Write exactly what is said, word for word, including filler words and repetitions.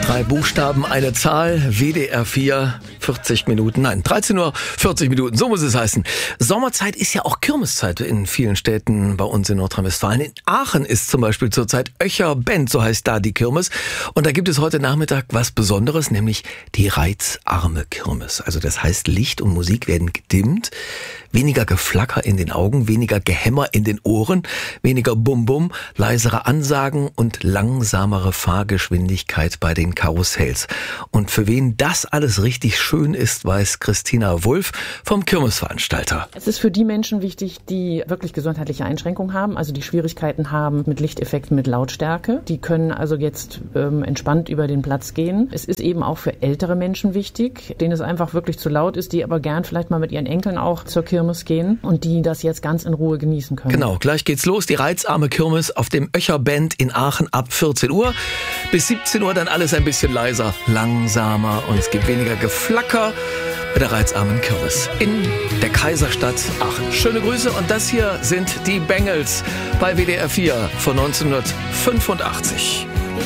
Drei Buchstaben, eine Zahl, W D R vier, vierzig Minuten, nein, dreizehn Uhr, vierzig Minuten, so muss es heißen. Sommerzeit ist ja auch Kirmeszeit in vielen Städten bei uns in Nordrhein-Westfalen. In Aachen ist zum Beispiel zurzeit Öcher-Bend, so heißt da die Kirmes. Und da gibt es heute Nachmittag was Besonderes, nämlich die reizarme Kirmes. Also das heißt, Licht und Musik werden gedimmt, weniger Geflacker in den Augen, weniger Gehämmer in den Ohren, weniger Bum-Bum, leisere Ansagen und langsamere Fahrgeschwindigkeit bei den Karussells. Und für wen das alles richtig schön ist, weiß Christina Wulff vom Kirmesveranstalter. Es ist für die Menschen wichtig, die wirklich gesundheitliche Einschränkungen haben, also die Schwierigkeiten haben mit Lichteffekten, mit Lautstärke. Die können also jetzt ähm, entspannt über den Platz gehen. Es ist eben auch für ältere Menschen wichtig, denen es einfach wirklich zu laut ist, die aber gern vielleicht mal mit ihren Enkeln auch zur Kirmes gehen und die das jetzt ganz in Ruhe genießen können. Genau, gleich geht's los. Die reizarme Kirmes auf dem Öcher-Bend in Aachen ab vierzehn Uhr. Bis siebzehn Uhr dann alles ein bisschen leiser, langsamer und es gibt weniger Geflacker bei der reizarmen Kirmes in der Kaiserstadt Aachen. Schöne Grüße und das hier sind die Bangles bei W D R vier von neunzehnhundertfünfundachtzig.